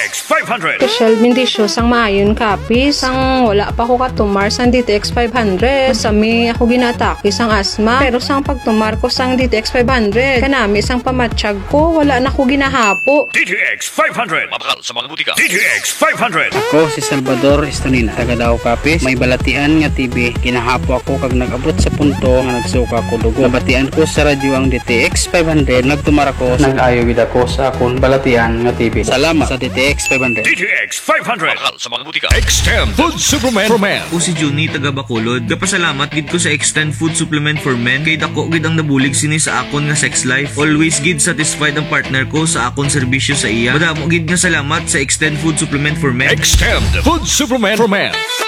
DTX 500. Special bendisyo sang maayon kapis. Sang wala pa ko katumar sang DTX 500. Sami ako ginatake sang asma. Pero sang pagtumar ko sang DTX 500, kanami sang pamatsyag ko, wala na ko ginahapo. DTX 500. Mabakal sa mga butika. DTX 500. Ako si Salvador Estonina, taga Davao Kapis. May balatian nga TV, kinahapo ako kag nag-abot sa punto nga nagsuka ko dugo. Nabatian ko sa radyo ang DTX 500, nagtumar ako, nag-ayo gid ako sa akong balatian nga TV. Salamat sa DTX 500. DTX 500. Mabakal sa mga butika. Extend Food Supplement for Men. O si Juni taga Bacolod. Gapasalamat gid ko sa Extend Food Supplement for Men kay dako gid ang nabulig sini sa akon nga sex life. Always gid satisfied ang partner ko sa akon serbisyo sa iya. Madamo gid nga salamat sa Extend Food Supplement for Men. Extend Food Supplement for Men.